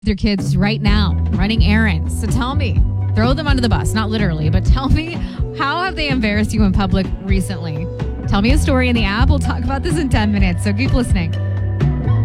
Their kids right now, running errands. So tell me, throw them under the bus, not literally, but tell me, how have they embarrassed you in public recently? Tell me a story in the app. We'll talk about this in 10 minutes, so keep listening.